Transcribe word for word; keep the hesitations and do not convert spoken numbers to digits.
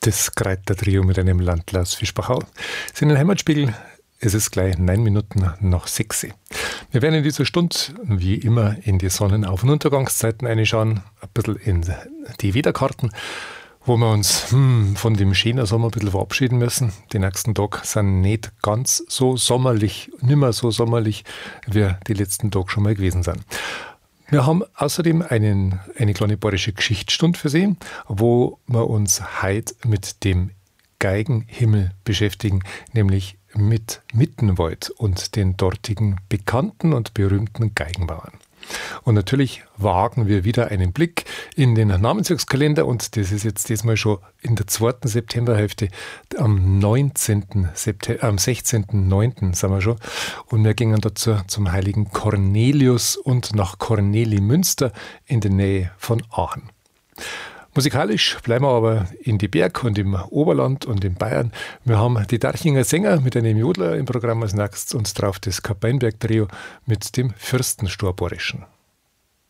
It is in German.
Das Kreiter-Trio mit einem Landler aus Fischbachau. Sie sind in Heimatspiegel. Es ist gleich neun Minuten nach sechs. Wir werden in dieser Stunde, wie immer, in die Sonnenauf- und Untergangszeiten reinschauen, ein bisschen in die Wetterkarten, wo wir uns hm, von dem schönen Sommer ein bisschen verabschieden müssen. Die nächsten Tage sind nicht ganz so sommerlich, nimmer so sommerlich, wie die letzten Tage schon mal gewesen sind. Wir haben außerdem einen, eine kleine bayerische Geschichtsstunde für Sie, wo wir uns heute mit dem Geigenhimmel beschäftigen, nämlich mit Mittenwald und den dortigen bekannten und berühmten Geigenbauern. Und natürlich wagen wir wieder einen Blick in den Namensjahrkalender und das ist jetzt diesmal schon in der zweiten Septemberhälfte, am neunzehnten September, am sechzehnten neunten sind wir schon und wir gehen dazu zum heiligen Cornelius und nach Kornelimünster in der Nähe von Aachen. Musikalisch bleiben wir aber in die Berg und im Oberland und in Bayern. Wir haben die Darchinger Sänger mit einem Jodler im Programm als nächstes und drauf das Kapeinberg-Trio mit dem Fürstenstorborischen.